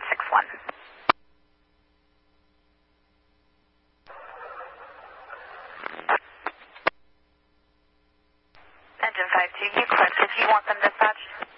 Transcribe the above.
461. Engine 52, you correct. If you want them dispatched.